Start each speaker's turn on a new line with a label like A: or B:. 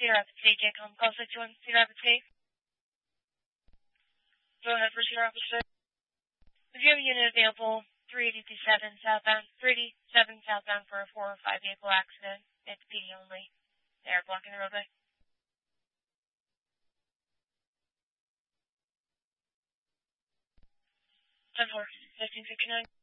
A: Cedar Rapids State, JCOM, call 61, Cedar Rapids State. Go ahead for Cedar Rapids State. If you have a unit available, 387 southbound for a 4 or 5 vehicle accident. It's PD only. They are blocking the roadway. 10-4, 1559.